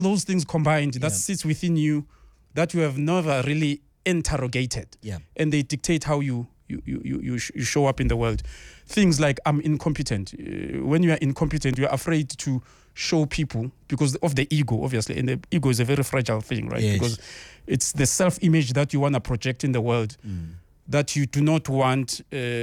those things combined that sits within you that you have never really interrogated. Yeah. And they dictate how you show up in the world. Things like I'm incompetent. When you are incompetent, you are afraid to show people because of the ego, obviously. And the ego is a very fragile thing, right? Yes. Because it's the self-image that you want to project in the world that you do not want,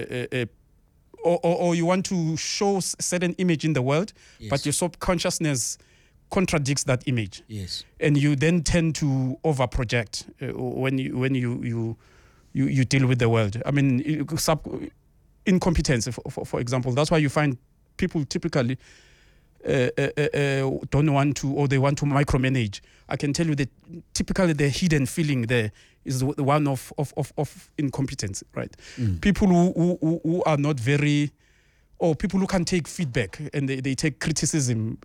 or you want to show a certain image in the world, but your subconsciousness contradicts that image. Yes. And you then tend to over-project when you deal with the world. I mean, incompetence, for example. That's why you find people typically don't want to, or they want to micromanage. I can tell you that typically the hidden feeling there is the one of incompetence, right? People who are not very, or people who can take feedback and they take criticism.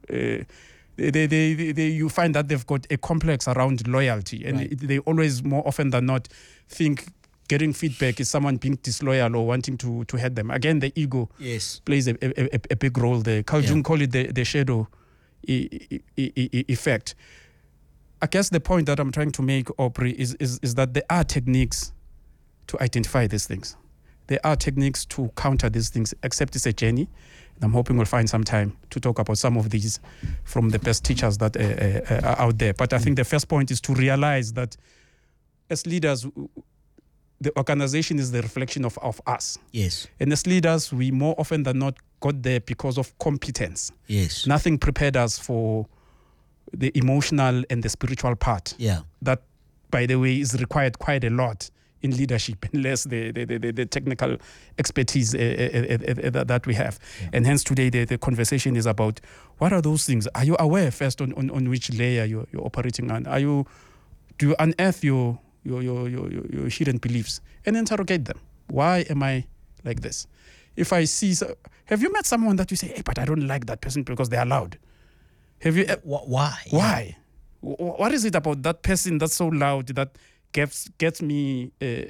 You find that they've got a complex around loyalty, and they always, more often than not, think getting feedback is someone being disloyal or wanting to hurt them. Again, the ego plays a big role there. Carl Jung called it the shadow effect. I guess the point that I'm trying to make, Aubrey, is that there are techniques to identify these things. There are techniques to counter these things, except it's a journey. And I'm hoping we'll find some time to talk about some of these from the best teachers that are out there. But I think the first point is to realize that as leaders, the organization is the reflection of us. Yes. And as leaders, we more often than not got there because of competence. Yes. Nothing prepared us for the emotional and the spiritual part. Yeah. That, by the way, is required quite a lot in leadership, unless the technical expertise that we have. Yeah. And hence today the conversation is about what are those things? Are you aware first on which layer you're operating on? Do you unearth your hidden beliefs and interrogate them? Why am I like this? If I see, have you met someone that you say, hey, but I don't like that person because they are loud? Have you? Why? Why? What is it about that person that's so loud that gets me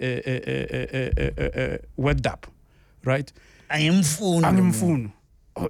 worked up, right? I am phone. Oh,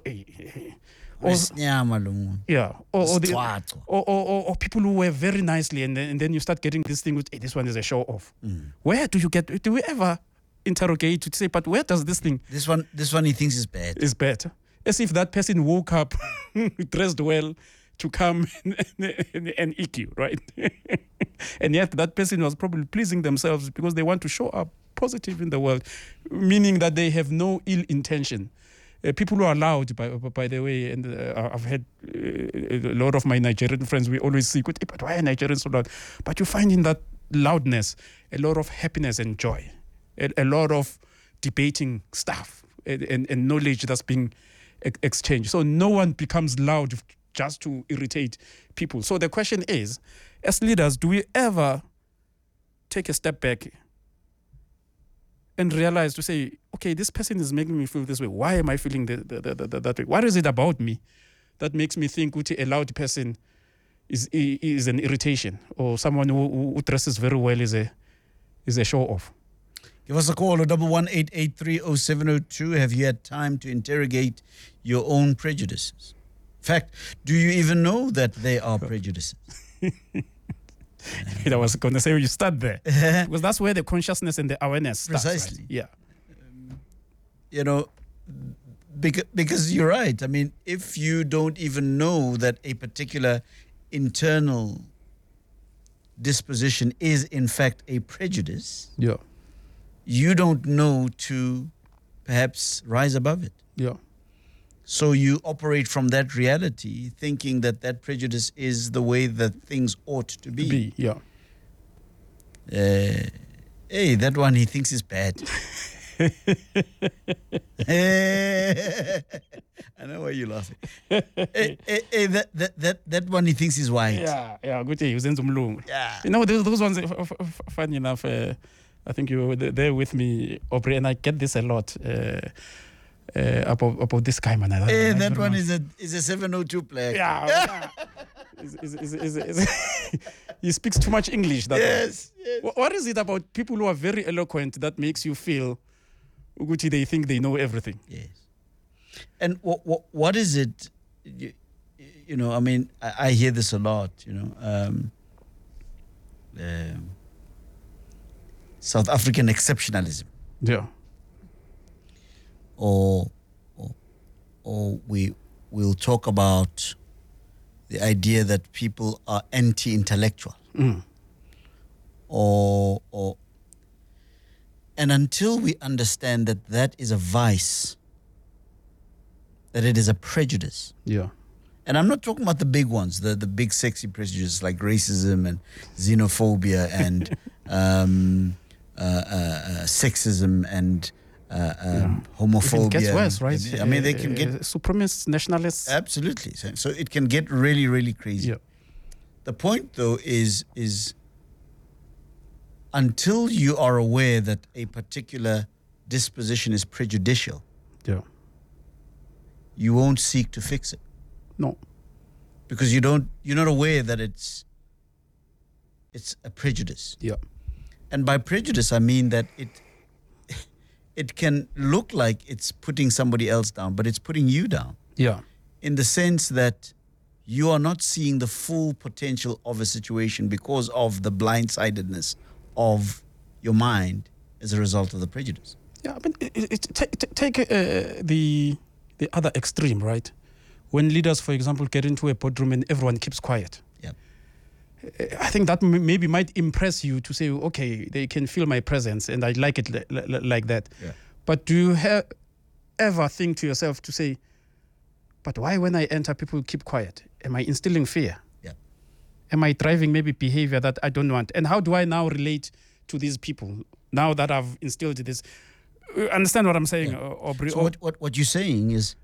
yeah. Or people who wear very nicely, and then you start getting this thing with, hey, this one is a show off. Where do we ever interrogate to say, but where does this thing? This one he thinks is bad. Is bad. As if that person woke up dressed well to come and eat you, right? And yet that person was probably pleasing themselves because they want to show up positive in the world, meaning that they have no ill intention. People who are loud, by the way, and I've had a lot of my Nigerian friends, we always see, but why are Nigerians so loud? But you find in that loudness a lot of happiness and joy, a lot of debating stuff and knowledge that's being exchanged. So no one becomes loud just to irritate people. So the question is, as leaders, do we ever take a step back and realize to say, okay, this person is making me feel this way. Why am I feeling that way? What is it about me that makes me think a loud person is an irritation, or someone who dresses very well is a show-off? Give us a call at 1188307002. Have you had time to interrogate your own prejudices? In fact, do you even know that they are prejudices? I was going to say you start there. Because that's where the consciousness and the awareness starts. Precisely. Right? Yeah. Because you're right. I mean, if you don't even know that a particular internal disposition is in fact a prejudice, you don't know to perhaps rise above it. Yeah. So you operate from that reality, thinking that prejudice is the way that things ought to be. Hey, that one he thinks is bad. I know why you're laughing. Hey, that one he thinks is white. Yeah, good day. Yeah. You know, those ones, funny enough, I think you were there with me, Aubrey, and I get this a lot. About this guy, man. That one is a 702 player. Yeah. He speaks too much English. Yes. What is it about people who are very eloquent that makes you feel they think they know everything? Yes. And what is it? you know, I mean, I hear this a lot, you know. South African exceptionalism, Yeah. or we'll talk about the idea that people are anti-intellectual, or and until we understand that that is a vice, that it is a prejudice. Yeah. And I'm not talking about the big ones, the big sexy prejudices like racism and xenophobia and sexism and homophobia. It gets worse, right? I mean, they can get supremacist nationalists. absolutely. So it can get really, really crazy. Yeah. The point, though, is until you are aware that a particular disposition is prejudicial, Yeah. you won't seek to fix it No. because you're not aware that it's a prejudice. Yeah. And by prejudice, I mean that it can look like it's putting somebody else down, but it's putting you down Yeah. in the sense that you are not seeing the full potential of a situation because of the blindsidedness of your mind as a result of the prejudice. Yeah. I mean, take the other extreme, right? When leaders, for example, get into a boardroom and everyone keeps quiet. Yeah. I think that maybe might impress you to say, okay, they can feel my presence and I like it like that. Yeah. But do you ever think to yourself to say, but why when I enter, people keep quiet? Am I instilling fear? Yeah. Am I driving maybe behavior that I don't want? And how do I now relate to these people now that I've instilled this? Understand what I'm saying, Yeah. Aubrey? So what you're saying is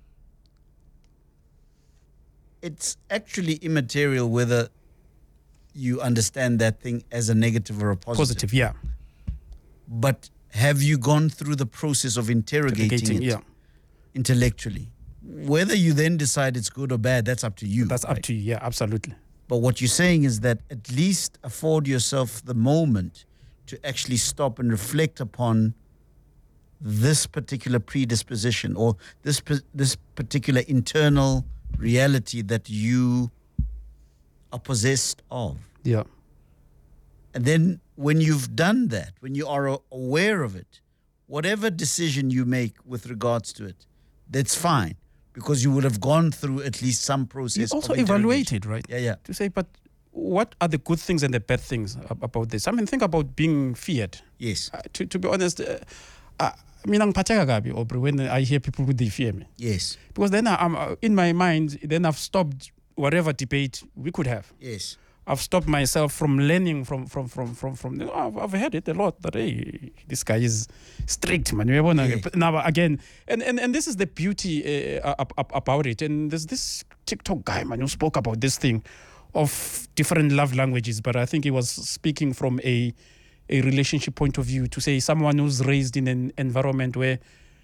it's actually immaterial whether you understand that thing as a negative or a positive. Positive, yeah. But have you gone through the process of interrogating it yeah. intellectually? Whether you then decide it's good or bad, that's up to you. That's up to you, yeah, absolutely. But what you're saying is that at least afford yourself the moment to actually stop and reflect upon this particular predisposition or this particular internal reality that you are possessed of. Yeah. And then when you've done that, when you are aware of it, whatever decision you make with regards to it, that's fine because you would have gone through at least some process. You also of evaluated, right? Yeah. To say, but what are the good things and the bad things about this? I mean, think about being feared. Yes. To be honest, mina ngiphatheka kabi, Aubrey, when I hear people who they fear me. Yes. Because then I'm in my mind, then I've stopped whatever debate we could have. Yes. I've stopped myself from learning from you know, I've heard it a lot that hey, this guy is strict, man. Yeah. Now again, and this is the beauty about it. And there's this TikTok guy, man, who spoke about this thing of different love languages, but I think he was speaking from a relationship point of view to say someone who's raised in an environment where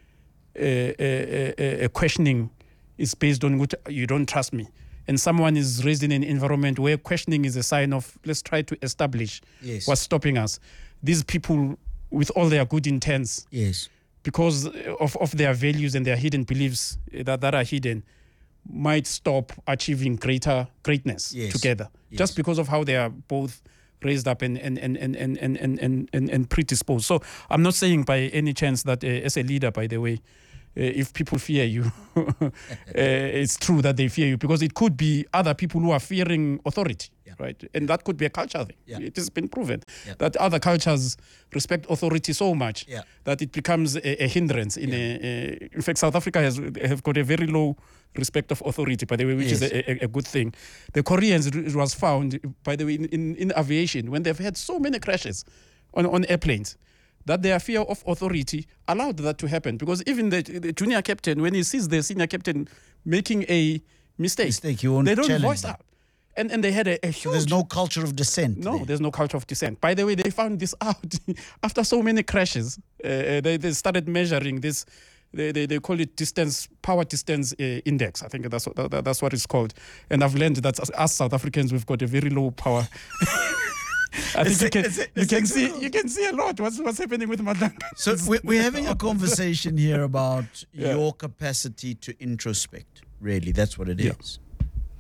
a questioning is based on what you don't trust me. And someone is raised in an environment where questioning is a sign of let's try to establish Yes. what's stopping us. These people, with all their good intents, Yes. because of their values and their hidden beliefs that are hidden, might stop achieving greatness Yes. together. Yes. Just because of how they are both raised up and predisposed. So I'm not saying by any chance that as a leader, by the way, if people fear you, it's true that they fear you because it could be other people who are fearing authority, Yeah. right? And that could be a culture thing. Yeah. It has been proven Yeah. that other cultures respect authority so much Yeah. that it becomes a hindrance. In fact, South Africa have got a very low respect of authority, by the way, which Yes. is a good thing. The Koreans, it was found, by the way, in aviation, when they've had so many crashes on airplanes, that their fear of authority allowed that to happen. Because even the junior captain, when he sees the senior captain making a mistake, He won't they don't challenge voice that. out. And they had a huge... So there's no culture of dissent. No, there. there's no culture of dissent. By the way, they found this out after so many crashes. They started measuring this. They call it power distance index. I think that's what it's called. And I've learned that as South Africans, we've got a very low power. I think you can see a lot what's happening with Madlang. So we're having a conversation here about Yeah. your capacity to introspect. Really, that's what it Yeah. is.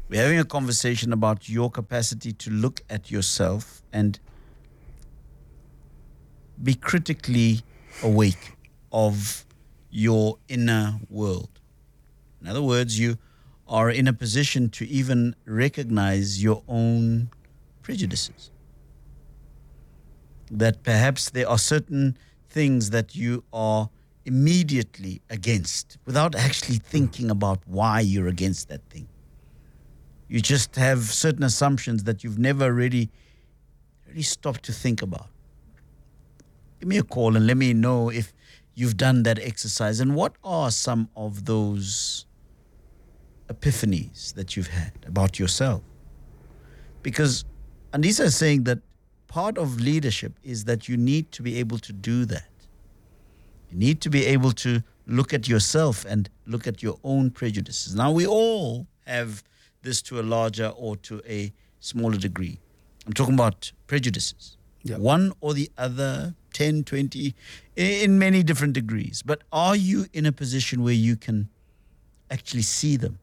We're having a conversation about your capacity to look at yourself and be critically awake of your inner world. In other words, you are in a position to even recognize your own prejudices. That perhaps there are certain things that you are immediately against without actually thinking about why you're against that thing. You just have certain assumptions that you've never really stopped to think about. Give me a call and let me know if you've done that exercise and what are some of those epiphanies that you've had about yourself. Because Andisa is saying that part of leadership is that you need to be able to do that. You need to be able to look at yourself and look at your own prejudices. Now, we all have this to a larger or to a smaller degree. I'm talking about prejudices. Yeah. One or the other, 10, 20, in many different degrees. But are you in a position where you can actually see them?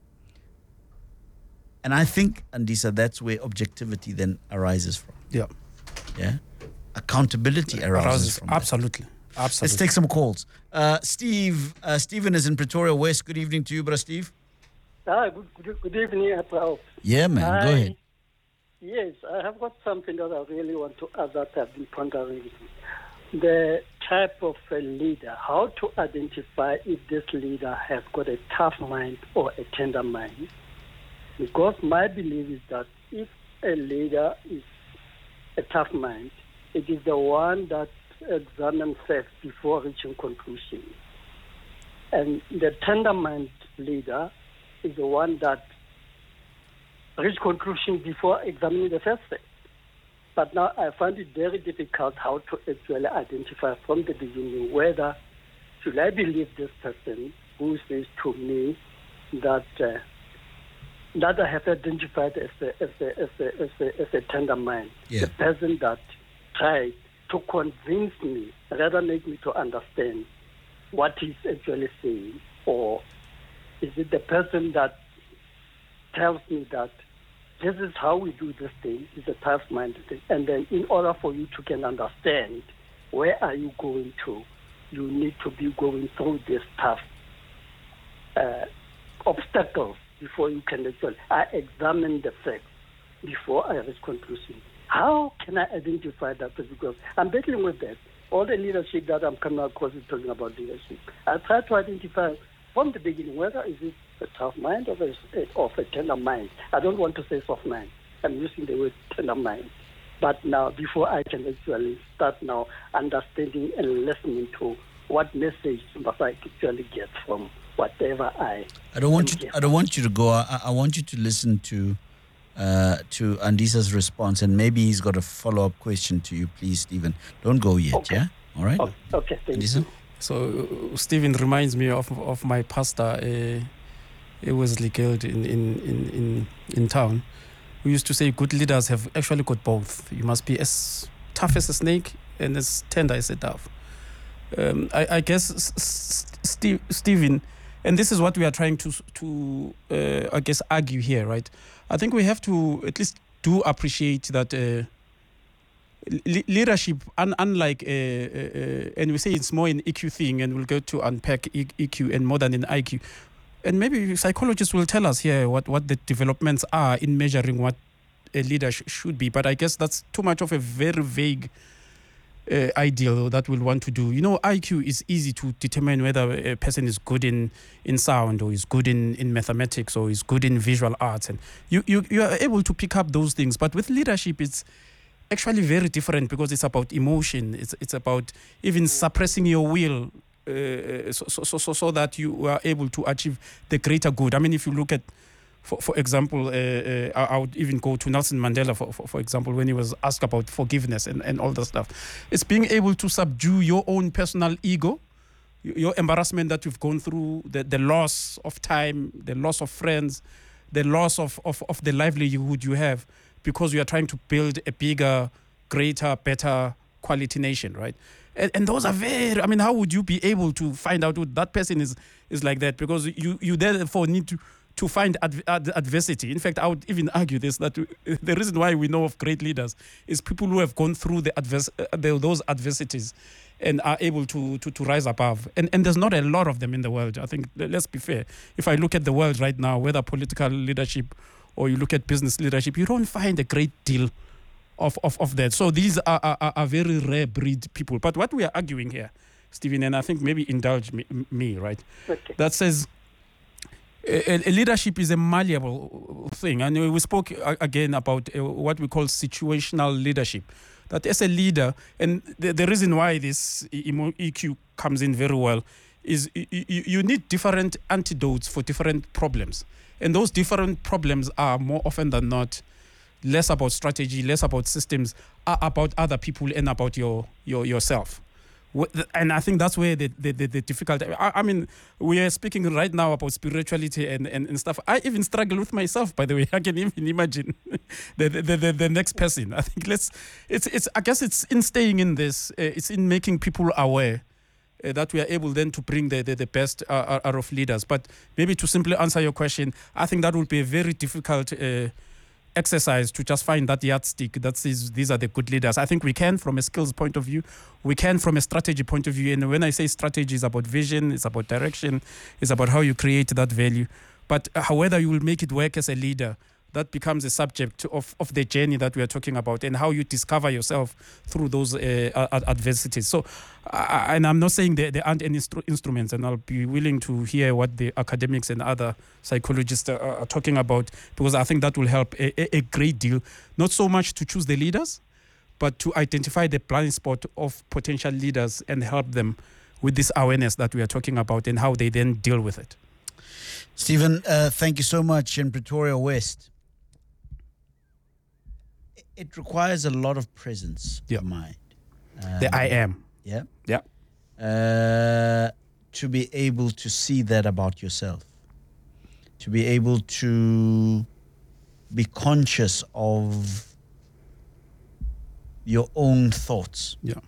And I think, Andisa, that's where objectivity then arises from. Yeah. Yeah? Accountability arises from that. Absolutely. Absolutely. Let's take some calls. Stephen is in Pretoria West. Good evening to you, brother Steve. Good evening, Prof. Yeah, man. Go ahead. Yes, I have got something that I really want to add that I've been pondering. The type of a leader, how to identify if this leader has got a tough mind or a tender mind. Because my belief is that if a leader is a tough mind, it is the one that examines facts before reaching conclusions. And the tender mind leader is the one that reach conclusion before examining the first fact. But now I find it very difficult how to actually identify from the beginning whether should I believe this person who says to me that that I have identified as a tender mind, Yeah. the person that tried to convince me, rather make me to understand what he's actually saying, or is it the person that tells me that this is how we do this thing, is a tough-minded thing, and then in order for you to can understand where are you going to, you need to be going through this tough obstacles before you can actually. I examine the facts before I reach conclusion. How can I identify that? Because I'm battling with that. All the leadership that I'm coming across is talking about leadership. I try to identify from the beginning whether is it a tough mind or a tender mind. I don't want to say soft mind. I'm using the word tender mind. But now, before I can actually start now understanding and listening to what message must I actually get from whatever I don't want you to go. I want you to listen to Andisa's response, and maybe he's got a follow-up question to you, please, Stephen. Don't go yet, Okay. yeah? All right? Okay, thank Andisa? you. So Stephen reminds me of my pastor, Wesley Guild in town, who used to say good leaders have actually got both. You must be as tough as a snake and as tender as a dove. I guess Stephen, and this is what we are trying to I guess argue here, right? I think we have to at least do appreciate that leadership, unlike and we say it's more an EQ thing, and we'll go to unpack EQ and more than an IQ. And maybe psychologists will tell us here what the developments are in measuring what a leader should be. But I guess that's too much of a very vague ideal that we'll want to do. You know, IQ is easy to determine whether a person is good in sound, or is good in mathematics, or is good in visual arts. And you are able to pick up those things. But with leadership, it's actually very different, because it's about emotion. It's about even suppressing your will so that you are able to achieve the greater good. I mean, if you look at, for example, I would even go to Nelson Mandela, for example, when he was asked about forgiveness and all that stuff. It's being able to subdue your own personal ego, your embarrassment that you've gone through, the loss of time, the loss of friends, the loss of the livelihood you have, because you are trying to build a bigger, greater, better quality nation, right? And those are very, how would you be able to find out who that person is like that? Because you therefore need to find adversity. In fact, I would even argue this, that the reason why we know of great leaders is people who have gone through those adversities and are able to rise above. And there's not a lot of them in the world. I think, let's be fair. If I look at the world right now, whether political leadership or you look at business leadership, you don't find a great deal of that. So these are very rare breed people. But what we are arguing here, Stephen, and I think maybe indulge me, right? Okay. That says a leadership is a malleable thing. And we spoke again about what we call situational leadership. That as a leader, and the reason why this EQ comes in very well is you need different antidotes for different problems. And those different problems are more often than not less about strategy, less about systems, are about other people and about yourself. And I think that's where the difficulty. I mean, we are speaking right now about spirituality and stuff. I even struggle with myself, by the way. I can even imagine the next person. I think I guess it's in staying in this. It's in making people aware that we are able then to bring the best out of leaders. But maybe to simply answer your question, I think that would be a very difficult exercise to just find that yardstick that says these are the good leaders. I think we can from a skills point of view, we can from a strategy point of view. And when I say strategy, it's about vision, it's about direction, it's about how you create that value. But however you will make it work as a leader, that becomes a subject of the journey that we are talking about and how you discover yourself through those adversities. So, and I'm not saying there aren't any instruments, and I'll be willing to hear what the academics and other psychologists are talking about, because I think that will help a great deal, not so much to choose the leaders, but to identify the blind spot of potential leaders and help them with this awareness that we are talking about and how they then deal with it. Stephen, thank you so much. In Pretoria West, it requires a lot of presence of mind. The I am. Yeah. Yeah. To be able to see that about yourself, to be able to be conscious of your own thoughts. Yeah.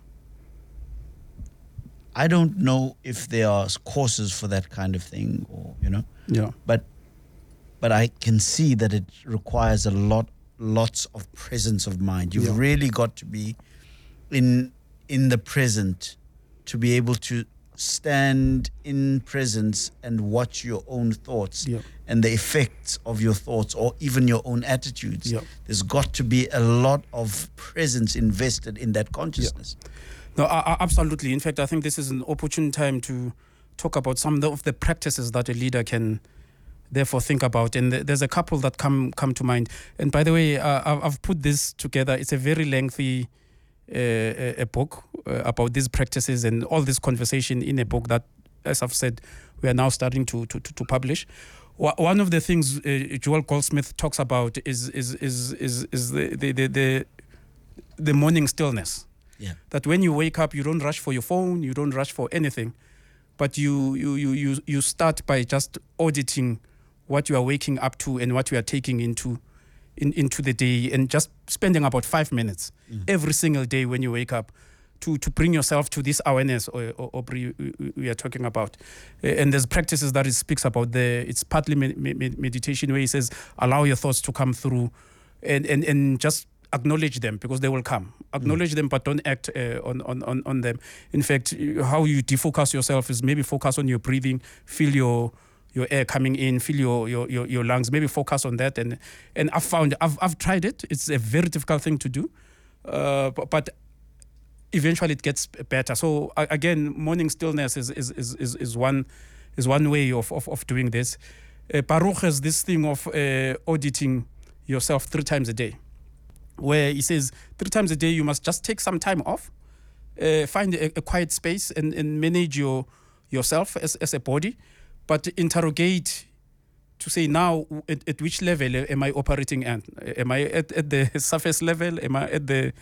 I don't know if there are courses for that kind of thing, or Yeah. But I can see that it requires lots of presence of mind. You've really got to be in the present to be able to stand in presence and watch your own thoughts and the effects of your thoughts, or even your own attitudes. There's got to be a lot of presence invested in that consciousness. No, absolutely. In fact, I think this is an opportune time to talk about some of the practices that a leader can therefore think about. And there's a couple that come to mind. And by the way, I've put this together. It's a very lengthy a book about these practices and all this conversation in a book that, as I've said, we are now starting to publish. One of the things Joel Goldsmith talks about is the morning stillness. Yeah. That when you wake up, you don't rush for your phone, you don't rush for anything, but you start by just auditing what you are waking up to and what you are taking into the day, and just spending about 5 minutes every single day when you wake up to bring yourself to this awareness we are talking about. And there's practices that it speaks about it's partly meditation, where he says allow your thoughts to come through and just acknowledge them, because they will come. Acknowledge them, but don't act on them. In fact, how you defocus yourself is maybe focus on your breathing, feel your air coming in, feel your lungs, maybe focus on that. And I've found, I've tried it. It's a very difficult thing to do, but eventually it gets better. So again, morning stillness is one way of doing this. Baruch has this thing of auditing yourself 3 times a day, where he says 3 times a day you must just take some time off, find a quiet space and manage yourself as a body, but interrogate to say, now at which level am I operating at? Am I at the surface level? Am I at the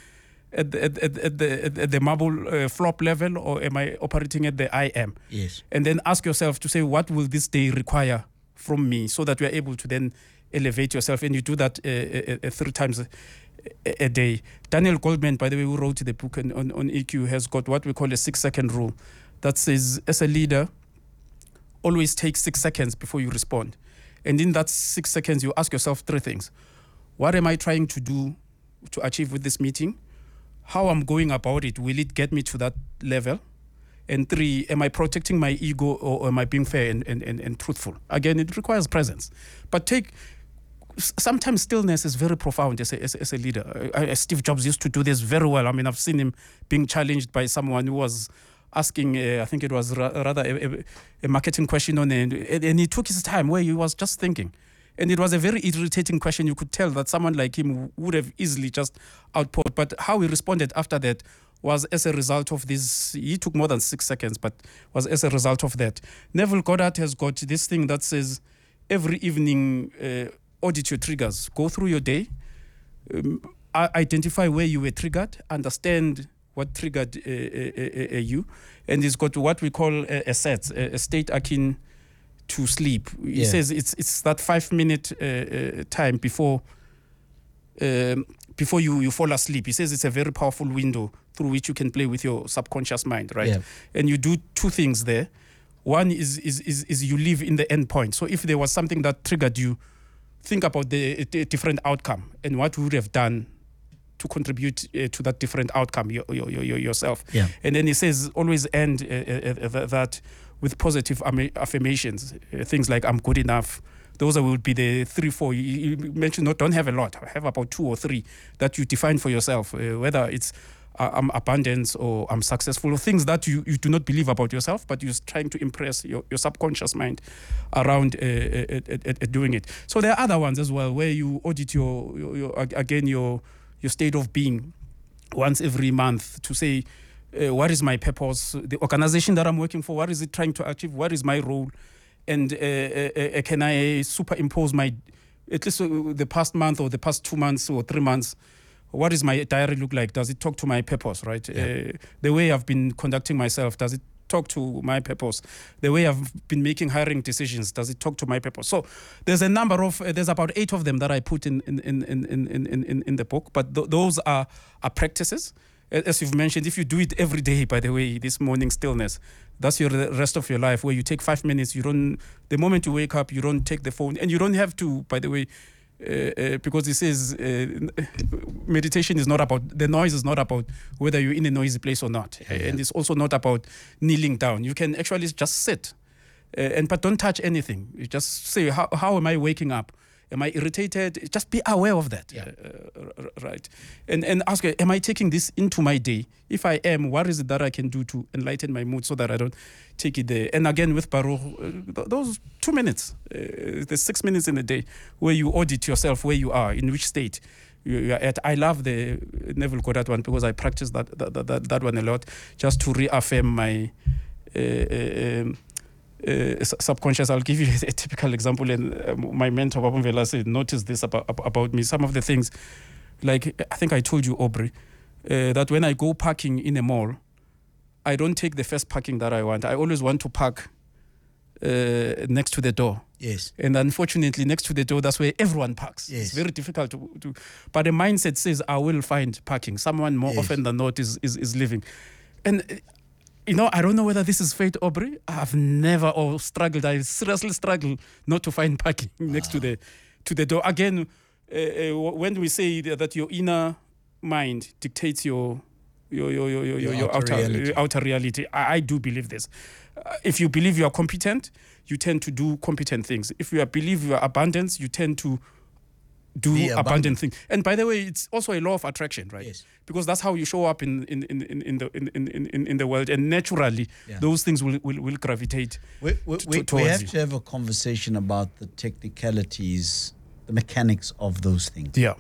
marble flop level, or am I operating at the I am? Yes. And then ask yourself to say, what will this day require from me, so that you are able to then elevate yourself. And you do that 3 times a day. Daniel Goldman, by the way, who wrote the book on EQ, has got what we call a 6-second rule that says, as a leader, always take 6 seconds before you respond. And in that 6 seconds, you ask yourself 3 things. What am I trying to do to achieve with this meeting? How I'm going about it, will it get me to that level? And 3, am I protecting my ego, or am I being fair and truthful? Again, it requires presence. But sometimes stillness is very profound as a leader. Steve Jobs used to do this very well. I mean, I've seen him being challenged by someone who was asking, I think it was rather a marketing question on it, and he took his time where he was just thinking. And it was a very irritating question. You could tell that someone like him would have easily just outpoured. But how he responded after that was as a result of this. He took more than 6 seconds, but was as a result of that. Neville Goddard has got this thing that says every evening, audit your triggers. Go through your day, identify where you were triggered, understand what triggered you. And he's got what we call a state akin to sleep. He says it's that 5-minute time before you fall asleep. He says it's a very powerful window through which you can play with your subconscious mind, right? Yeah. And you do 2 things there. One is you live in the end point. So if there was something that triggered you, think about the different outcome and what you would have done to contribute to that different outcome yourself. Yeah. And then he says always end that with positive affirmations, things like I'm good enough. Those will be the 3, 4. You mentioned don't have a lot. Have about 2 or 3 that you define for yourself, whether it's I'm abundance or I'm successful, or things that you do not believe about yourself, but you're trying to impress your subconscious mind around doing it. So there are other ones as well where you audit your state of being once every month to say, what is my purpose? The organization that I'm working for, what is it trying to achieve? What is my role? And can I superimpose at least the past month or the past 2 months or 3 months? What does my diary look like? Does it talk to my purpose, right? Yeah. The way I've been conducting myself, does it talk to my purpose? The way I've been making hiring decisions, does it talk to my purpose? So there's there's about 8 of them that I put in the book, but those are practices. As you've mentioned, if you do it every day, by the way, this morning stillness, that's your rest of your life, where you take 5 minutes, the moment you wake up, you don't take the phone, and you don't have to, by the way, because it says meditation is not about, the noise is not about whether you're in a noisy place or not. Yeah. And it's also not about kneeling down. You can actually just sit, but don't touch anything. You just say, how am I waking up? Am I irritated? Just be aware of that, right? And ask, am I taking this into my day? If I am, what is it that I can do to enlighten my mood so that I don't take it there? And again, with Baruch, those 2 minutes, there's 6 minutes in a day where you audit yourself, where you are, in which state you are at. I love the Neville Goddard one because I practice that one a lot, just to reaffirm my subconscious. I'll give you a typical example, and my mentor Babam Vela said, notice this about me. Some of the things, like I think I told you, Aubrey, that when I go parking in a mall, I don't take the first parking that I want. I always want to park next to the door. Yes. And unfortunately, next to the door, that's where everyone parks. Yes. It's very difficult to but the mindset says I will find parking. Someone more often than not is living. And I don't know whether this is fate, Aubrey. I've never struggled. I seriously struggle not to find parking next to the door. Again, when we say that your inner mind dictates your outer reality, I do believe this. If you believe you are competent, you tend to do competent things. If you believe you are abundant, you tend to do abundant things. And by the way, it's also a law of attraction, right? Yes. Because that's how you show up in the world, and naturally those things will gravitate towards you. We have to have a conversation about the technicalities, the mechanics of those things. Yeah.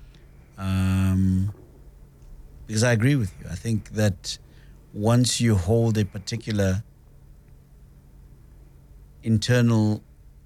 Because I agree with you. I think that once you hold a particular internal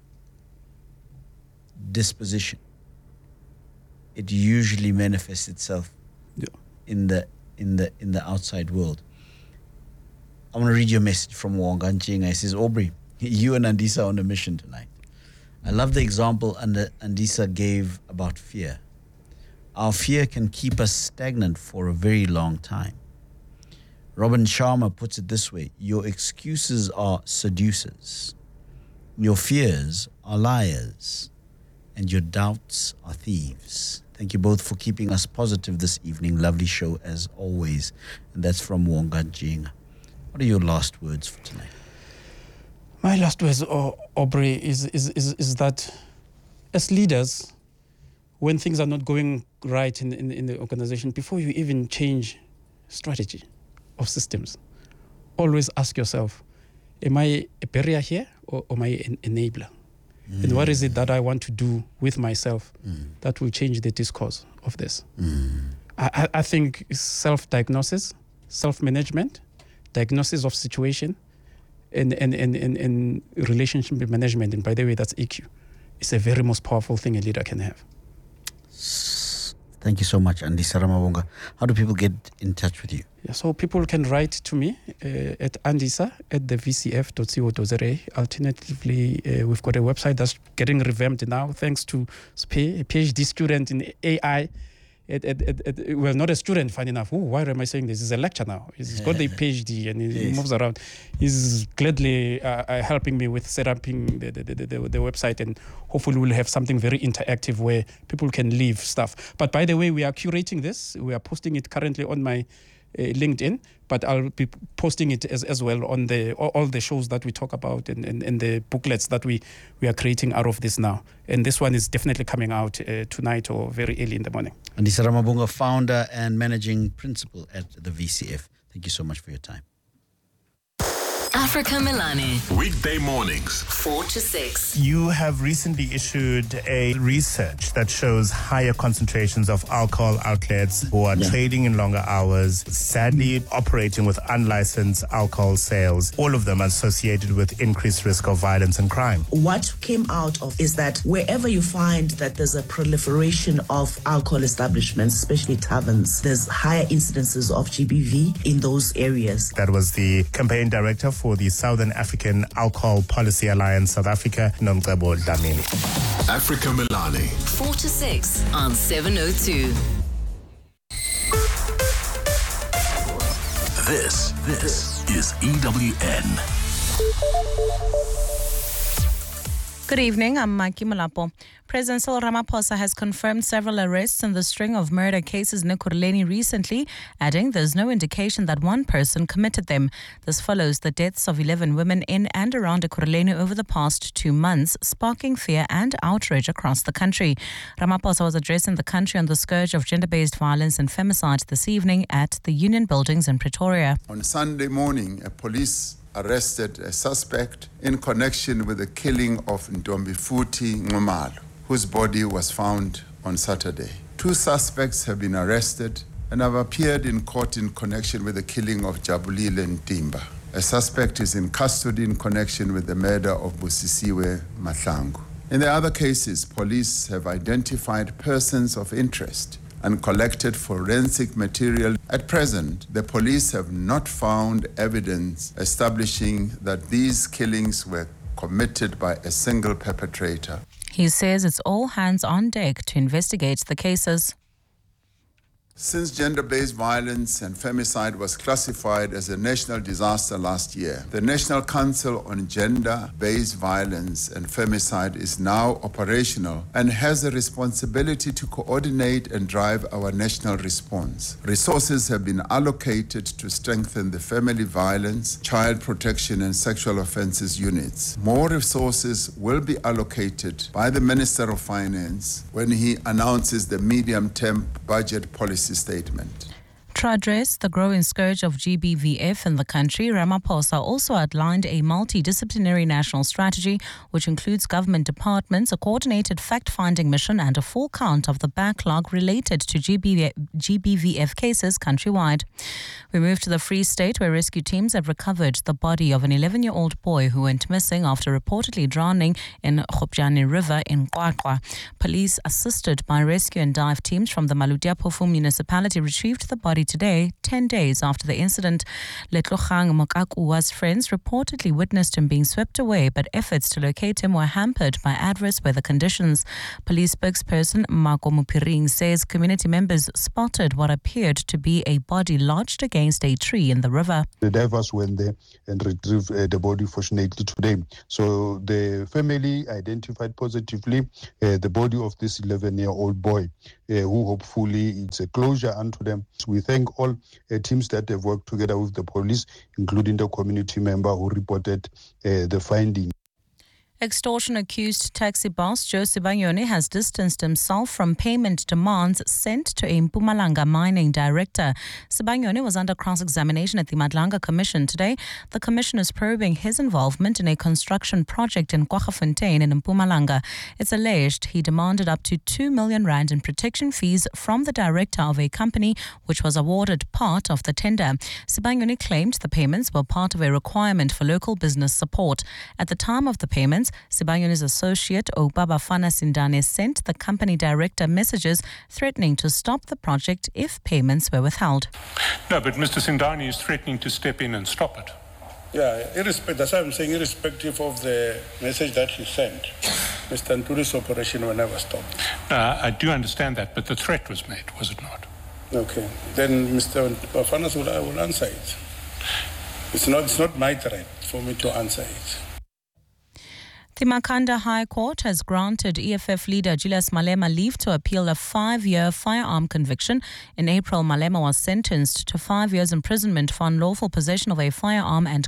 disposition, it usually manifests itself in the outside world. I want to read your message from Wanganchinga. It says, Aubrey, you and Andisa are on a mission tonight. I love the example Andisa gave about fear. Our fear can keep us stagnant for a very long time. Robin Sharma puts it this way: your excuses are seducers. Your fears are liars, and your doubts are thieves. Thank you both for keeping us positive this evening. Lovely show as always. And that's from Wonga Jinga. What are your last words for tonight? My last words, Aubrey, is that as leaders, when things are not going right in the organization, before you even change strategy of systems, always ask yourself, am I a barrier here or am I an enabler? And what is it that I want to do with myself that will change the discourse of this? I think self-diagnosis, self-management, diagnosis of situation, and relationship management, and by the way, that's EQ. It's a very most powerful thing a leader can have. Thank you so much, Andisa Ramabonga. How do people get in touch with you? Yeah, so people can write to me at andisa@thevcf.co.za. Alternatively, we've got a website that's getting revamped now, thanks to Spey, a PhD student in AI. Well, not a student, funny enough. Why am I saying this? He's a lecturer now. He's got a PhD and he moves around. He's gladly helping me with setting up the website, and hopefully we'll have something very interactive where people can leave stuff. But by the way, we are curating this. We are posting it currently on my LinkedIn, but I'll be posting it as well on all the shows that we talk about and the booklets that we are creating out of this now. And this one is definitely coming out tonight or very early in the morning. Andisa Ramabonga, founder and managing principal at the VCF. Thank you so much for your time. Africa Milani. Weekday mornings, 4 to 6. You have recently issued a research that shows higher concentrations of alcohol outlets who are trading in longer hours, sadly operating with unlicensed alcohol sales, all of them associated with increased risk of violence and crime. What came out of is that wherever you find that there's a proliferation of alcohol establishments, especially taverns, there's higher incidences of GBV in those areas. That was the campaign director for the Southern African Alcohol Policy Alliance South Africa, Nomcebo Dlamini. Africa Milani. 4 to 6 on 702. This is EWN. Good evening, I'm Maki Malapo. President Cyril Ramaphosa has confirmed several arrests in the string of murder cases in Ekurhuleni recently, adding there's no indication that one person committed them. This follows the deaths of 11 women in and around Ekurhuleni over the past 2 months, sparking fear and outrage across the country. Ramaphosa was addressing the country on the scourge of gender-based violence and femicide this evening at the Union Buildings in Pretoria. On Sunday morning, police arrested a suspect in connection with the killing of Ntombifuthi Nxumalo, whose body was found on Saturday. 2 suspects have been arrested and have appeared in court in connection with the killing of Jabulile Ntimba. A suspect is in custody in connection with the murder of Busisiwe Mahlangu. In the other cases, police have identified persons of interest and collected forensic material. At present, the police have not found evidence establishing that these killings were committed by a single perpetrator. He says it's all hands on deck to investigate the cases. Since gender-based violence and femicide was classified as a national disaster last year, the National Council on Gender-Based Violence and Femicide is now operational and has a responsibility to coordinate and drive our national response. Resources have been allocated to strengthen the family violence, child protection and sexual offences units. More resources will be allocated by the Minister of Finance when he announces the medium-term budget policy statement. To address the growing scourge of GBVF in the country, Ramaphosa also outlined a multidisciplinary national strategy which includes government departments, a coordinated fact-finding mission and a full count of the backlog related to GBVF cases countrywide. We move to the Free State, where rescue teams have recovered the body of an 11-year-old boy who went missing after reportedly drowning in Khopjani River in QwaQwa. Police, assisted by rescue and dive teams from the Maludiaphofu municipality, retrieved the body today, 10 days after the incident. Letlohang Mokakua's friends reportedly witnessed him being swept away, but efforts to locate him were hampered by adverse weather conditions. Police spokesperson Mako Mupiring says community members spotted what appeared to be a body lodged against a tree in the river. The divers went there and retrieved the body, fortunately, today. So the family identified positively the body of this 11-year-old boy, who hopefully it's a closure unto them. So we thank all teams that have worked together with the police, including the community member who reported the finding. Extortion-accused taxi boss Joe Sibanyoni has distanced himself from payment demands sent to a Mpumalanga mining director. Sibanyoni was under cross-examination at the Madlanga Commission today. The commission is probing his involvement in a construction project in Kwaggafontein in Mpumalanga. It's alleged he demanded up to 2 million rand in protection fees from the director of a company which was awarded part of the tender. Sibanyoni claimed the payments were part of a requirement for local business support. At the time of the payments, Sibanyoni's associate Obabafana Sindane sent the company director messages threatening to stop the project if payments were withheld. No, but Mr. Sindane is threatening to step in and stop it. Yeah, that's why I'm saying irrespective of the message that he sent, Mr. Ntulu's operation will never stop. I do understand that, but the threat was made, was it not? Okay, then Mr. Bafanas will answer it. It's not my threat for me to answer it. The Makhanda High Court has granted EFF leader Julius Malema leave to appeal a 5-year firearm conviction. In April, Malema was sentenced to 5 years imprisonment for unlawful possession of a firearm and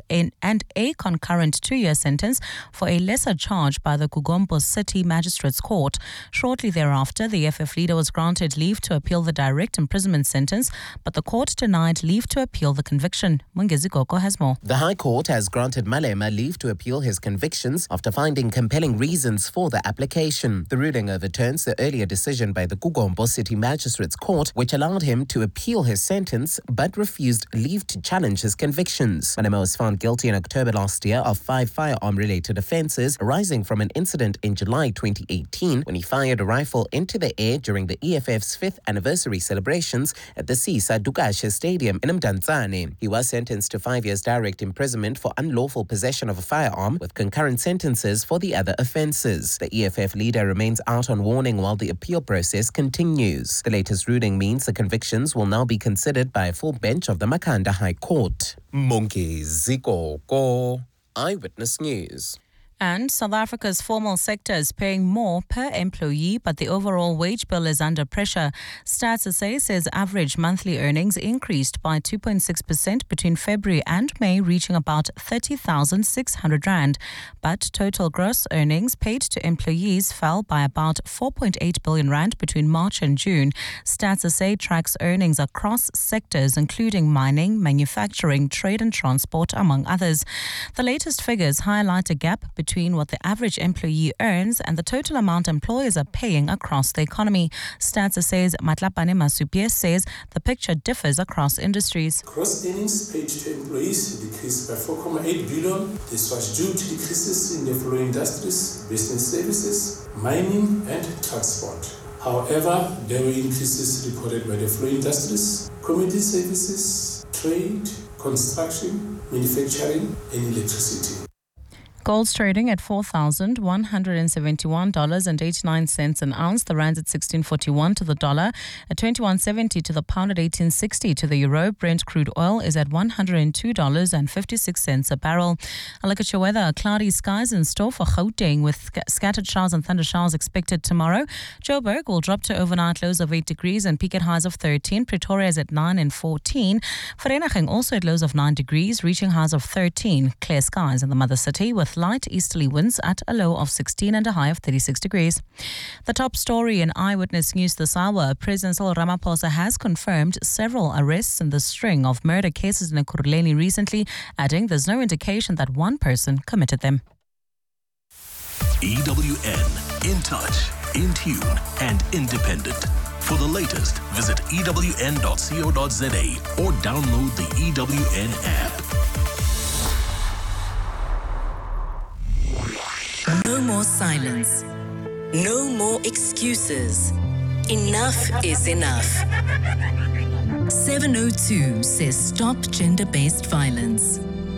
a concurrent 2-year sentence for a lesser charge by the Kugombo City Magistrates Court. Shortly thereafter, the EFF leader was granted leave to appeal the direct imprisonment sentence, but the court denied leave to appeal the conviction. Mungezi Goko has more. The High Court has granted Malema leave to appeal his convictions after finding compelling reasons for the application. The ruling overturns the earlier decision by the Kugombo City Magistrates Court, which allowed him to appeal his sentence but refused leave to challenge his convictions. Malema was found guilty in October last year of 5 firearm-related offences arising from an incident in July 2018 when he fired a rifle into the air during the EFF's 5th anniversary celebrations at the Sisa Dukashe Stadium in Mdantsane. He was sentenced to 5 years direct imprisonment for unlawful possession of a firearm with concurrent sentences for the other offences. The EFF leader remains out on warning while the appeal process continues. The latest ruling means the convictions will now be considered by a full bench of the Makhanda High Court. Mungezi Goko, Eyewitness News. And South Africa's formal sector is paying more per employee, but the overall wage bill is under pressure. Stats SA says average monthly earnings increased by 2.6% between February and May, reaching about 30,600 rand. But total gross earnings paid to employees fell by about 4.8 billion rand between March and June. Stats SA tracks earnings across sectors, including mining, manufacturing, trade and transport, among others. The latest figures highlight a gap between what the average employee earns and the total amount employers are paying across the economy. Stats says Matlapane Masupie says the picture differs across industries. Gross earnings paid to employees decreased by 4.8 billion. This was due to decreases in the following industries: business services, mining and transport. However, there were increases reported by the following industries: community services, trade, construction, manufacturing and electricity. Gold's trading at $4,171.89 an ounce. The rand at 16.41 to the dollar, at 21.70 to the pound, at 18.60 to the euro. Brent crude oil is at $102.56 a barrel. A look at your weather. Cloudy skies in store for Gauteng with scattered showers and thunder showers expected tomorrow. Joburg will drop to overnight lows of 8 degrees and peak at highs of 13. Pretoria is at 9 and 14. Vereeniging also at lows of 9 degrees, reaching highs of 13. Clear skies in the mother city with light easterly winds at a low of 16 and a high of 36 degrees. The top story in Eyewitness News this hour: President Cyril Ramaphosa has confirmed several arrests in the string of murder cases in Ekurhuleni recently, adding there's no indication that one person committed them. EWN, in touch, in tune and independent. For the latest, visit ewn.co.za or download the EWN app. No more silence. No more excuses. Enough is enough. 702 says stop gender-based violence.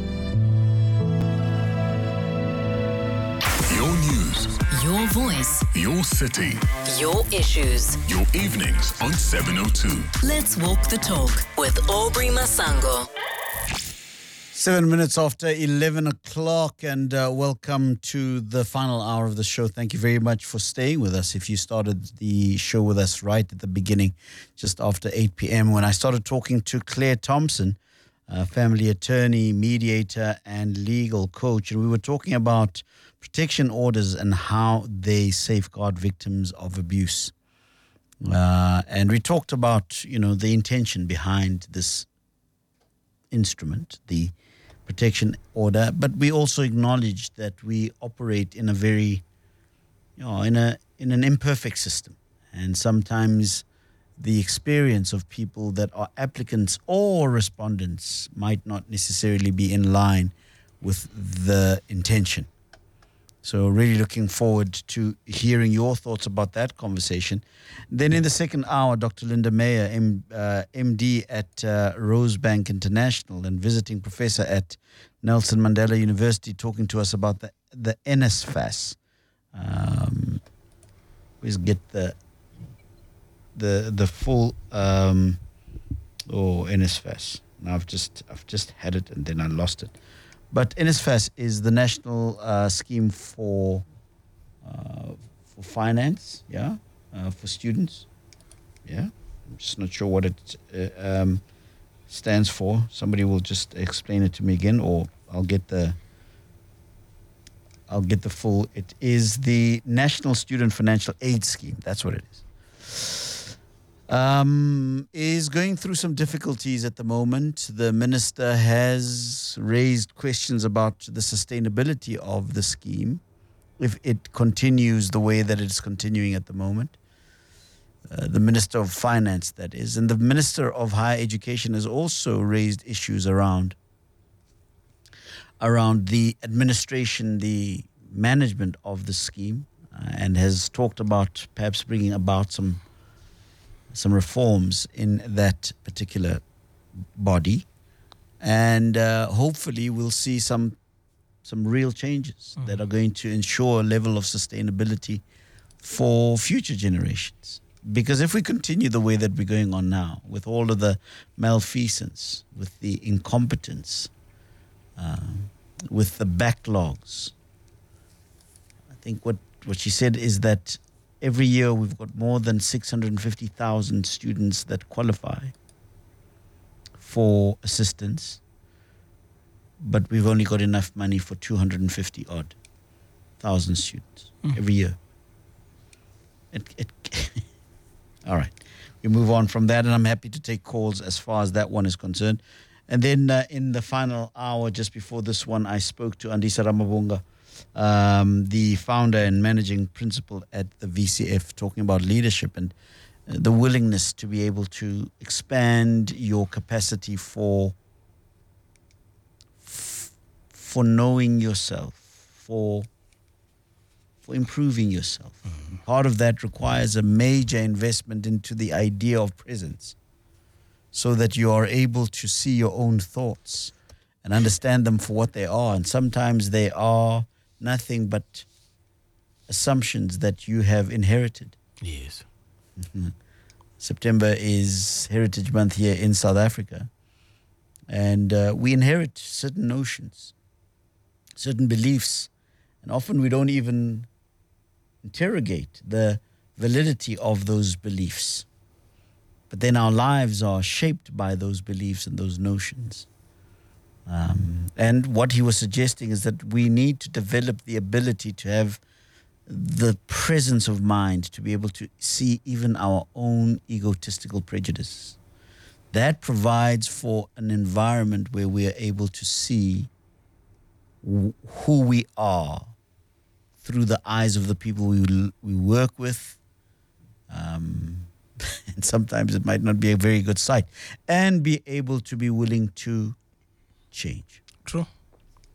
Your news, Your voice, your city, your issues. your evenings on 702. Let's walk the talk with Aubrey Masango. 7 minutes after 11 o'clock, and welcome to the final hour of the show. Thank you very much for staying with us. If you started the show with us right at the beginning, just after 8 p.m., when I started talking to Claire Thompson, family attorney, mediator, and legal coach, and we were talking about protection orders and how they safeguard victims of abuse. And we talked about, the intention behind this instrument, the protection order, but we also acknowledged that we operate in a very, in an imperfect system, and sometimes the experience of people that are applicants or respondents might not necessarily be in line with the intention. So really looking forward to hearing your thoughts about that conversation. Then in the second hour, Dr. Linda Meyer, MD at Rosebank International and visiting professor at Nelson Mandela University, talking to us about the NSFAS. Please get the full NSFAS. Now I've just had it and then I lost it. But NSFAS is the national scheme for finance, for students. I'm just not sure what it stands for. Somebody will just explain it to me again, or I'll get the full. It is the National Student Financial Aid Scheme. That's what it is. Is going through some difficulties at the moment. The minister has raised questions about the sustainability of the scheme if it continues the way that it's continuing at the moment. The Minister of Finance, that is. And the Minister of Higher Education has also raised issues around the administration, the management of the scheme, and has talked about perhaps bringing about some reforms in that particular body, and hopefully we'll see some real changes that are going to ensure a level of sustainability for future generations. Because if we continue the way that we're going on now, with all of the malfeasance, with the incompetence, with the backlogs, I think what she said is that every year we've got more than 650,000 students that qualify for assistance, but we've only got enough money for 250-odd thousand students every year. All right, we move on from that, and I'm happy to take calls as far as that one is concerned. And then in the final hour, just before this one, I spoke to Andisa Ramabunga, the founder and managing principal at the VCF, talking about leadership and the willingness to be able to expand your capacity for knowing yourself, for improving yourself. Part of that requires a major investment into the idea of presence, so that you are able to see your own thoughts and understand them for what they are. And sometimes they are nothing but assumptions that you have inherited. Yes. September is Heritage Month here in South Africa. And we inherit certain notions, certain beliefs. And often we don't even interrogate the validity of those beliefs. But then our lives are shaped by those beliefs and those notions. And what he was suggesting is that we need to develop the ability to have the presence of mind to be able to see even our own egotistical prejudice. That provides for an environment where we are able to see who we are through the eyes of the people we work with. And sometimes it might not be a very good sight. And be able to be willing to change. True.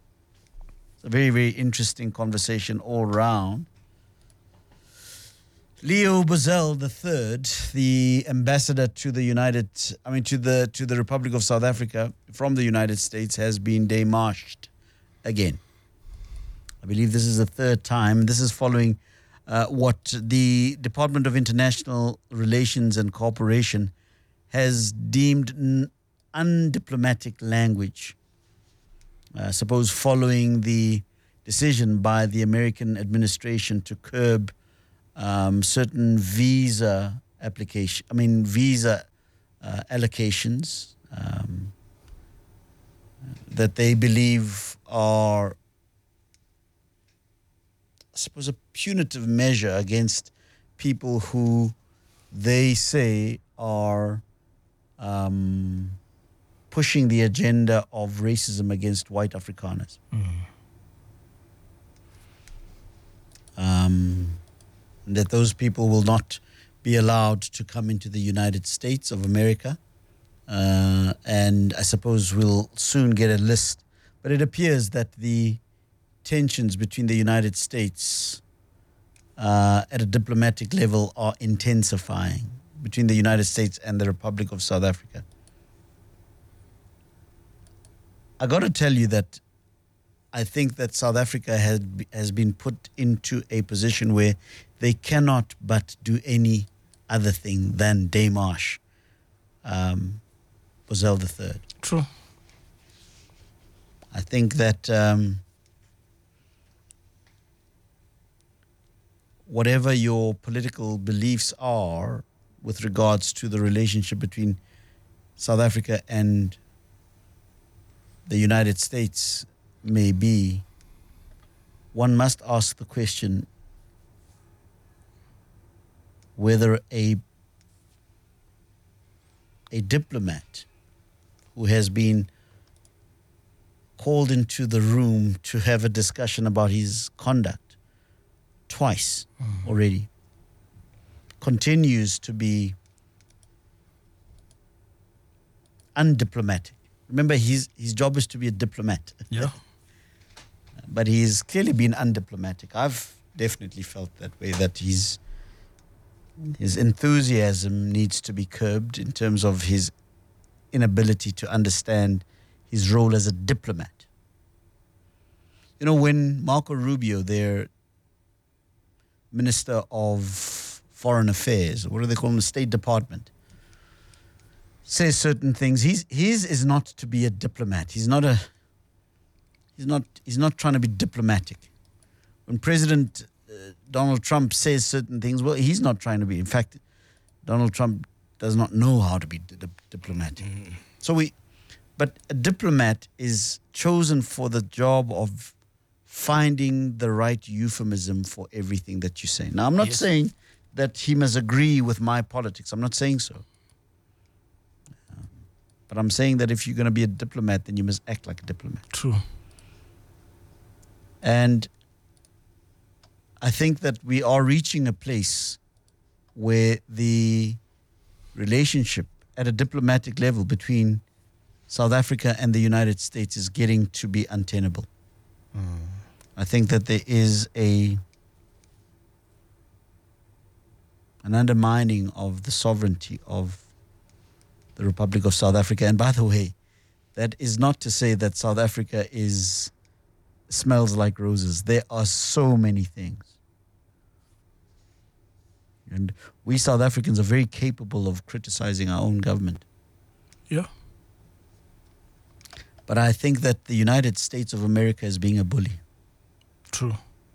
It's a very, very interesting conversation all round. Leo Bozell III, the ambassador to the to the Republic of South Africa from the United States, has been démarched again. I believe this is the third time. This is following what the Department of International Relations and Cooperation has deemed undiplomatic language. Suppose following the decision by the American administration to curb certain visa allocations that they believe are, I suppose, a punitive measure against people who they say are pushing the agenda of racism against white Afrikaners. That those people will not be allowed to come into the United States of America, and I suppose we'll soon get a list. But it appears that the tensions between the United States at a diplomatic level are intensifying between the United States and the Republic of South Africa. I got to tell you that I think that South Africa has been put into a position where they cannot but do any other thing than démarche Bozell III. True. I think that whatever your political beliefs are with regards to the relationship between South Africa and the United States may be, one must ask the question whether a diplomat who has been called into the room to have a discussion about his conduct twice already continues to be undiplomatic. Remember, his job is to be a diplomat. Yeah. But he's clearly been undiplomatic. I've definitely felt that way, that his enthusiasm needs to be curbed in terms of his inability to understand his role as a diplomat. You know, when Marco Rubio, their Minister of Foreign Affairs, what do they call him, the State Department, says certain things, his is not to be a diplomat. He's not trying to be diplomatic. When President Donald Trump says certain things, well, he's not trying to be. In fact, Donald Trump does not know how to be diplomatic. But a diplomat is chosen for the job of finding the right euphemism for everything that you say. Now, I'm not saying that he must agree with my politics. I'm not saying so. But I'm saying that if you're going to be a diplomat, then you must act like a diplomat. True. And I think that we are reaching a place where the relationship at a diplomatic level between South Africa and the United States is getting to be untenable. I think that there is an undermining of the sovereignty of the Republic of South Africa. And by the way, that is not to say that South Africa smells like roses. There are so many things. And we South Africans are very capable of criticizing our own government. Yeah. But I think that the United States of America is being a bully. True.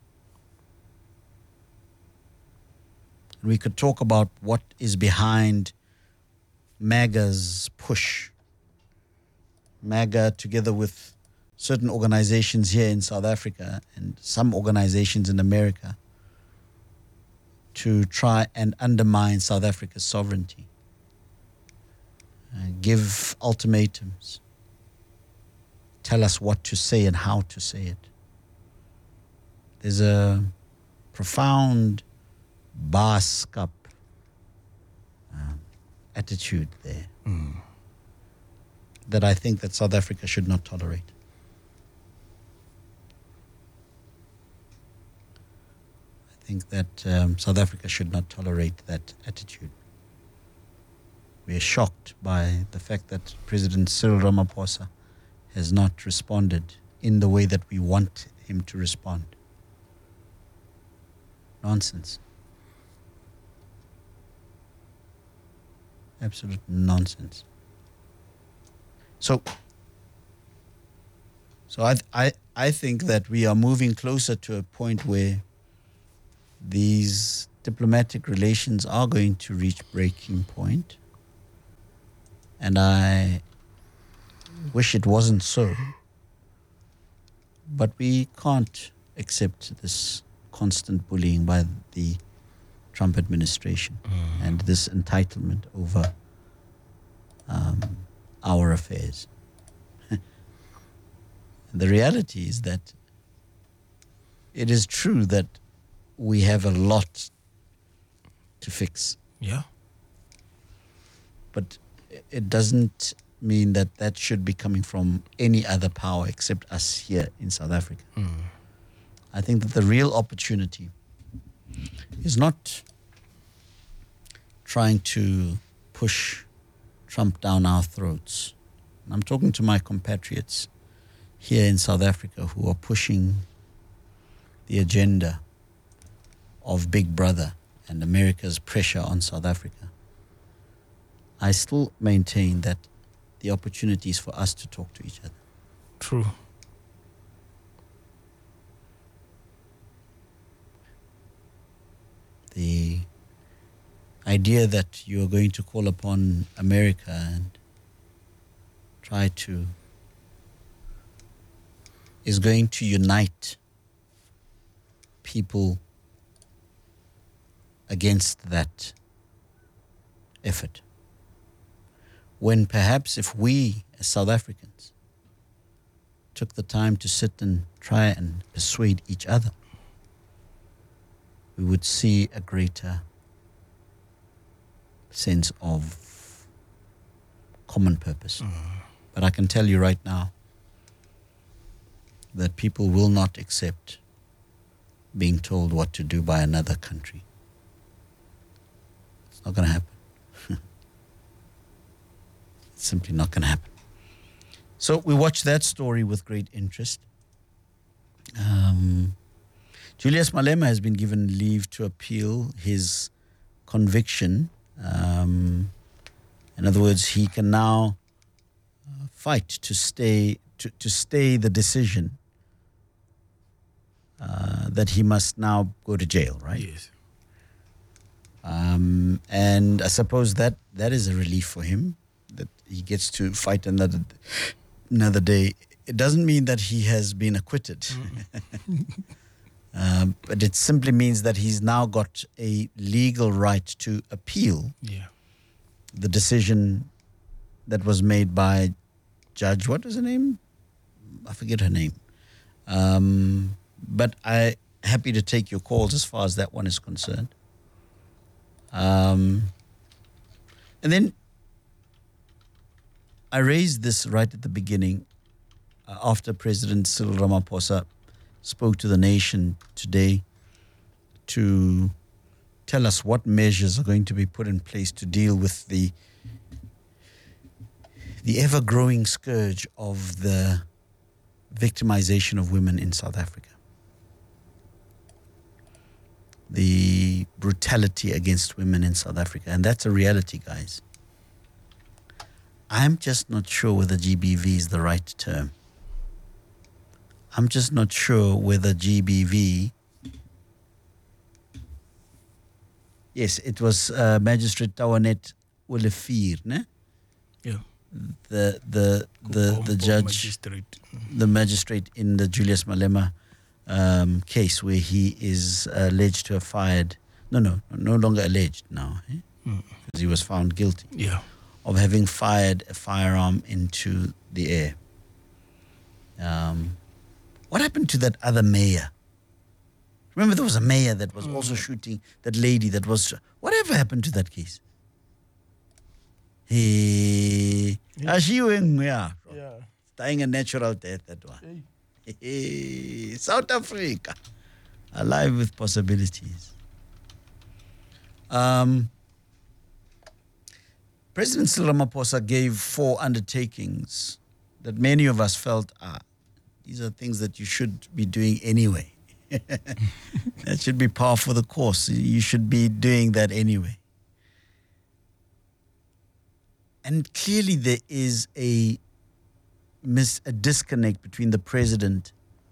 We could talk about what is behind MAGA's push. MAGA, together with certain organizations here in South Africa and some organizations in America, to try and undermine South Africa's sovereignty, give ultimatums, tell us what to say and how to say it. There's a profound Baaskap attitude there that I think that South Africa should not tolerate. I think that South Africa should not tolerate that attitude. We are shocked by the fact that President Cyril Ramaphosa has not responded in the way that we want him to respond. Nonsense. Absolute nonsense. So I think that we are moving closer to a point where these diplomatic relations are going to reach breaking point. And I wish it wasn't so. But we can't accept this constant bullying by the Trump administration and this entitlement over our affairs. The reality is that it is true that we have a lot to fix. Yeah. But it doesn't mean that that should be coming from any other power except us here in South Africa. I think that the real opportunity is not trying to push Trump down our throats. I'm talking to my compatriots here in South Africa who are pushing the agenda of Big Brother and America's pressure on South Africa. I still maintain that the opportunity is for us to talk to each other. True. The idea that you are going to call upon America and try to is going to unite people against that effort. When perhaps if we as South Africans took the time to sit and try and persuade each other, we would see a greater sense of common purpose. But I can tell you right now that people will not accept being told what to do by another country. It's not going to happen. It's simply not going to happen. So we watched that story with great interest. Julius Malema has been given leave to appeal his conviction. In other words, he can now fight to stay the decision that he must now go to jail, right? Yes. And I suppose that is a relief for him, that he gets to fight another day. It doesn't mean that he has been acquitted. But it simply means that he's now got a legal right to appeal the decision that was made by Judge, what was her name? I forget her name. But I'm happy to take your calls as far as that one is concerned. And then I raised this right at the beginning after President Cyril Ramaphosa spoke to the nation today to tell us what measures are going to be put in place to deal with the ever-growing scourge of the victimization of women in South Africa. The brutality against women in South Africa. And that's a reality, guys. I'm just not sure whether GBV is the right term. I'm just not sure whether GBV... Yes, it was Magistrate Tawanet Olivier, ne? Yeah. The judge, the magistrate in the Julius Malema case where he is alleged to have fired, no longer alleged now, because he was found guilty of having fired a firearm into the air. What happened to that other mayor? Remember there was a mayor that was also shooting that lady that was... Whatever happened to that case? Dying a natural death, that one. South Africa. alive with possibilities. President Cyril Ramaphosa gave 4 undertakings that many of us felt these are things that you should be doing anyway. That should be par for the course. You should be doing that anyway. And clearly there is a disconnect between the president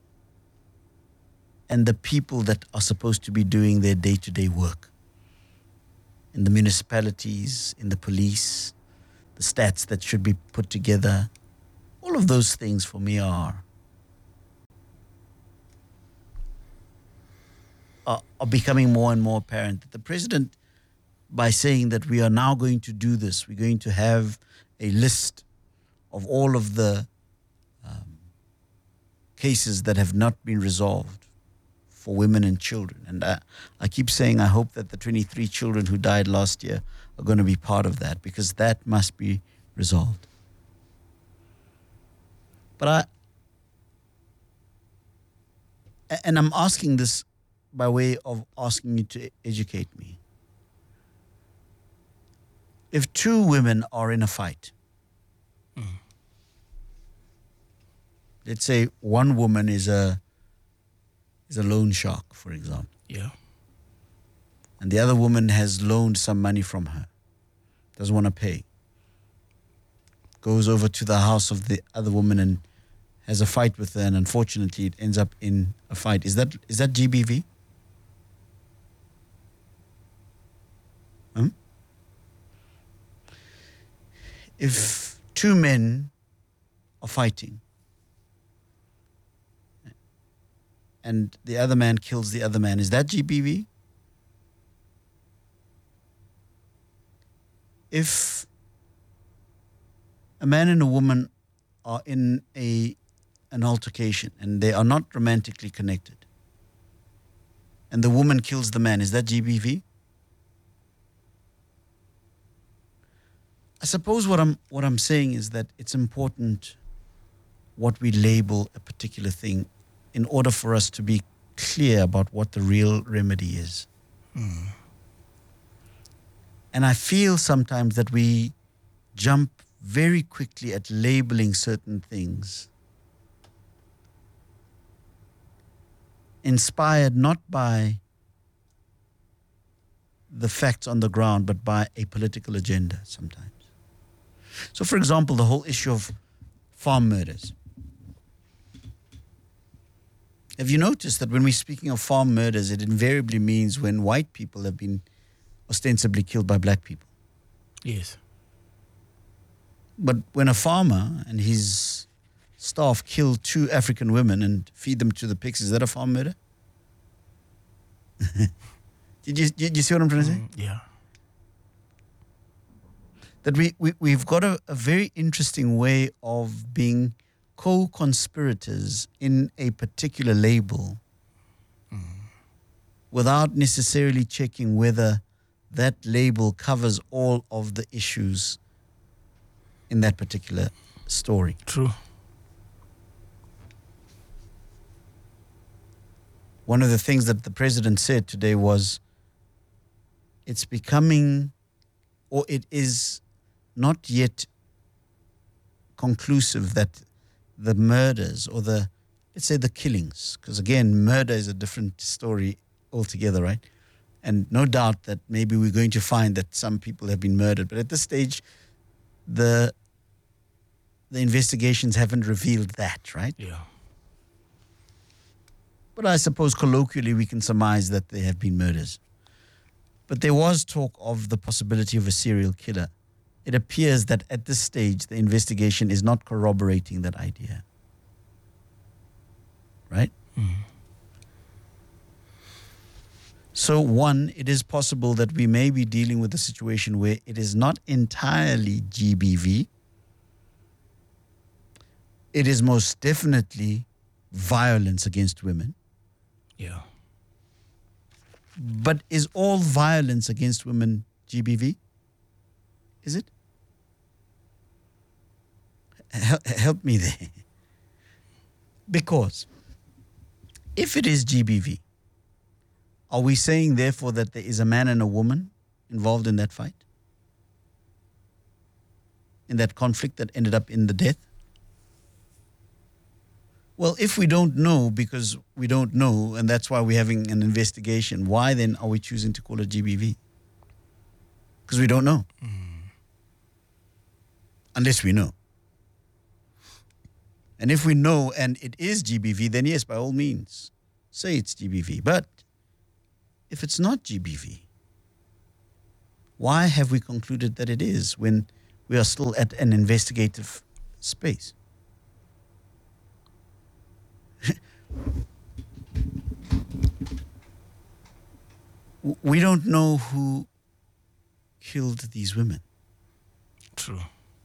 and the people that are supposed to be doing their day-to-day work. In the municipalities, in the police, the stats that should be put together. All of those things for me are becoming more and more apparent. That the president, by saying that we are now going to do this, we're going to have a list of all of the cases that have not been resolved for women and children. And I keep saying I hope that the 23 children who died last year are going to be part of that, because that must be resolved. But I'm asking this by way of asking you to educate me. If 2 women are in a fight, let's say one woman is a loan shark, for example. Yeah. And the other woman has loaned some money from her, doesn't want to pay, goes over to the house of the other woman and has a fight with her, and unfortunately it ends up in a fight. Is that GBV? If 2 men are fighting and the other man kills the other man, is that GBV? If a man and a woman are in an altercation and they are not romantically connected, and the woman kills the man, is that GBV? I suppose what I'm saying is that it's important what we label a particular thing in order for us to be clear about what the real remedy is. And I feel sometimes that we jump very quickly at labeling certain things, inspired not by the facts on the ground, but by a political agenda sometimes. So, for example, the whole issue of farm murders. Have you noticed that when we're speaking of farm murders, it invariably means when white people have been ostensibly killed by black people? Yes. But when a farmer and his staff kill 2 African women and feed them to the pigs, is that a farm murder? Did you see what I'm trying to say? Yeah. That we've got a very interesting way of being co-conspirators in a particular label without necessarily checking whether that label covers all of the issues in that particular story. True. One of the things that the president said today was it's becoming, or it is not yet conclusive that the murders or let's say the killings, because again, murder is a different story altogether, right? And no doubt that maybe we're going to find that some people have been murdered, but at this stage, the investigations haven't revealed that, right? Yeah. But I suppose colloquially we can surmise that there have been murders. But there was talk of the possibility of a serial killer. It appears that at this stage, the investigation is not corroborating that idea. Right? So, one, it is possible that we may be dealing with a situation where it is not entirely GBV. It is most definitely violence against women. Yeah. But is all violence against women GBV? Is it? Help me there. Because if it is GBV, Are we saying, therefore, that there is a man and a woman involved in that fight? In that conflict that ended up in the death? Well, if we don't know because we don't know, and that's why we're having an investigation, why then are we choosing to call it GBV? Because we don't know. Unless we know. And if we know and it is GBV, then yes, by all means, say it's GBV. But if it's not GBV, why have we concluded that it is when we are still at an investigative space? We don't know who killed these women. True.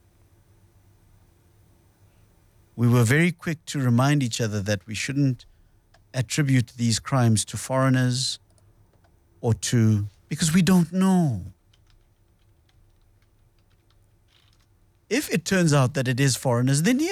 We were very quick to remind each other that we shouldn't attribute these crimes to foreigners or to, because we don't know. If it turns out that it is foreigners, then yes.